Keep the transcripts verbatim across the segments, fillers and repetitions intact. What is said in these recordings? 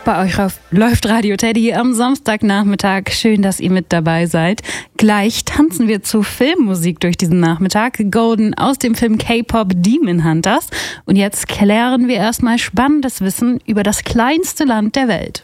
Bei euch auf, läuft Radio Teddy am Samstagnachmittag. Schön, dass ihr mit dabei seid. Gleich tanzen wir zu Filmmusik durch diesen Nachmittag. Golden aus dem Film K-Pop Demon Hunters. Und jetzt klären wir erstmal spannendes Wissen über das kleinste Land der Welt.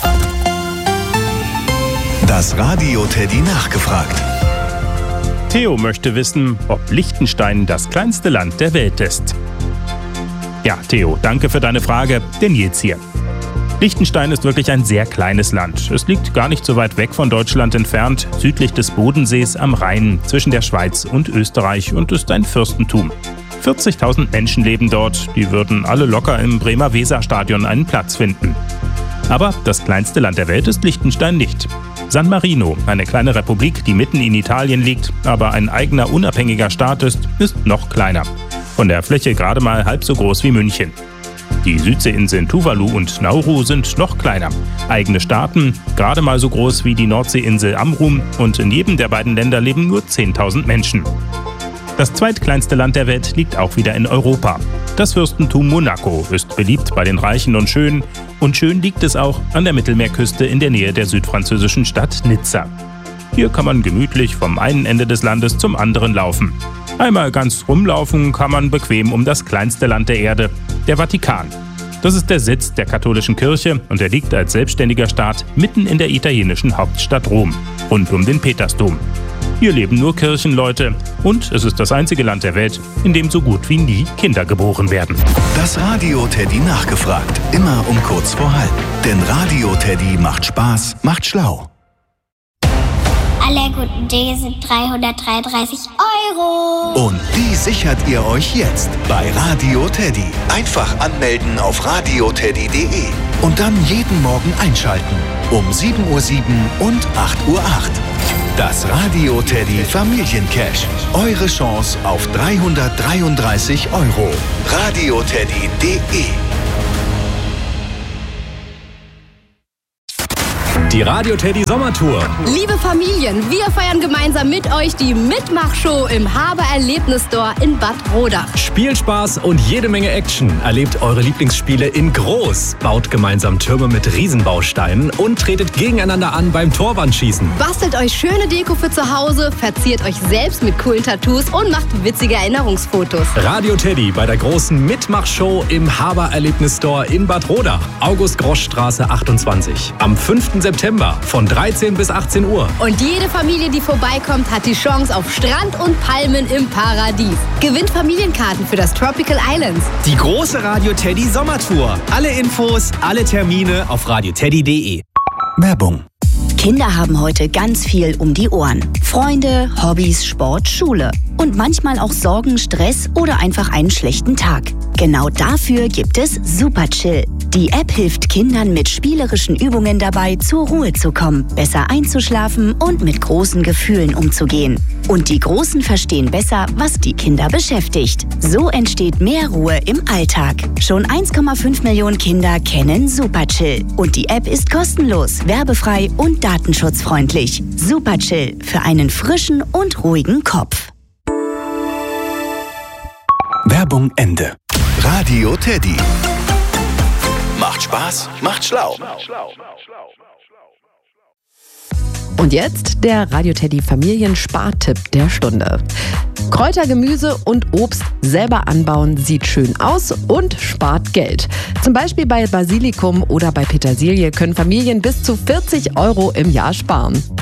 Das Radio Teddy nachgefragt. Theo möchte wissen, ob Liechtenstein das kleinste Land der Welt ist. Ja, Theo, danke für deine Frage. Der Nils hier. Liechtenstein ist wirklich ein sehr kleines Land. Es liegt gar nicht so weit weg von Deutschland entfernt, südlich des Bodensees am Rhein, zwischen der Schweiz und Österreich und ist ein Fürstentum. vierzigtausend Menschen leben dort, die würden alle locker im Bremer Weserstadion einen Platz finden. Aber das kleinste Land der Welt ist Liechtenstein nicht. San Marino, eine kleine Republik, die mitten in Italien liegt, aber ein eigener unabhängiger Staat ist, ist noch kleiner. Von der Fläche gerade mal halb so groß wie München. Die Südseeinseln Tuvalu und Nauru sind noch kleiner. Eigene Staaten, gerade mal so groß wie die Nordseeinsel Amrum, und in jedem der beiden Länder leben nur zehntausend Menschen. Das zweitkleinste Land der Welt liegt auch wieder in Europa. Das Fürstentum Monaco ist beliebt bei den Reichen und Schönen, und schön liegt es auch an der Mittelmeerküste in der Nähe der südfranzösischen Stadt Nizza. Hier kann man gemütlich vom einen Ende des Landes zum anderen laufen. Einmal ganz rumlaufen kann man bequem um das kleinste Land der Erde, der Vatikan. Das ist der Sitz der katholischen Kirche und er liegt als selbstständiger Staat mitten in der italienischen Hauptstadt Rom, rund um den Petersdom. Hier leben nur Kirchenleute und es ist das einzige Land der Welt, in dem so gut wie nie Kinder geboren werden. Das Radio Teddy nachgefragt, immer um kurz vor halb. Denn Radio Teddy macht Spaß, macht schlau. Alle guten Dinge sind dreihundertdreiunddreißig Euro. Und die sichert ihr euch jetzt bei Radio Teddy. Einfach anmelden auf radio teddy punkt de und dann jeden Morgen einschalten. Um sieben Uhr sieben und acht Uhr acht. Das Radio Teddy Familiencash. Eure Chance auf dreihundertdreiunddreißig Euro. radio teddy punkt de. Die Radio Teddy Sommertour. Liebe Familien, wir feiern gemeinsam mit euch die Mitmachshow im Haber Erlebnis Store in Bad Rodach. Spielspaß und jede Menge Action. Erlebt eure Lieblingsspiele in groß. Baut gemeinsam Türme mit Riesenbausteinen und tretet gegeneinander an beim Torwandschießen. Bastelt euch schöne Deko für zu Hause, verziert euch selbst mit coolen Tattoos und macht witzige Erinnerungsfotos. Radio Teddy bei der großen Mitmachshow im Haber Erlebnis Store in Bad Rodach. August-Grosch-Straße achtundzwanzig. Am fünften September von dreizehn bis achtzehn Uhr. Und jede Familie, die vorbeikommt, hat die Chance auf Strand und Palmen im Paradies. Gewinnt Familienkarten für das Tropical Islands. Die große Radio Teddy Sommertour. Alle Infos, alle Termine auf radio teddy punkt de. Werbung. Kinder haben heute ganz viel um die Ohren. Freunde, Hobbys, Sport, Schule. Und manchmal auch Sorgen, Stress oder einfach einen schlechten Tag. Genau dafür gibt es Super Chill. Die App hilft Kindern mit spielerischen Übungen dabei, zur Ruhe zu kommen, besser einzuschlafen und mit großen Gefühlen umzugehen. Und die Großen verstehen besser, was die Kinder beschäftigt. So entsteht mehr Ruhe im Alltag. Schon eins Komma fünf Millionen Kinder kennen Super Chill. Und die App ist kostenlos, werbefrei und datenschutzfreundlich. Super Chill für einen frischen und ruhigen Kopf. Werbung Ende. Radio Teddy. Macht Spaß, macht schlau. Und jetzt der Radio Teddy Familienspartipp der Stunde. Kräuter, Gemüse und Obst selber anbauen sieht schön aus und spart Geld. Zum Beispiel bei Basilikum oder bei Petersilie können Familien bis zu vierzig Euro im Jahr sparen.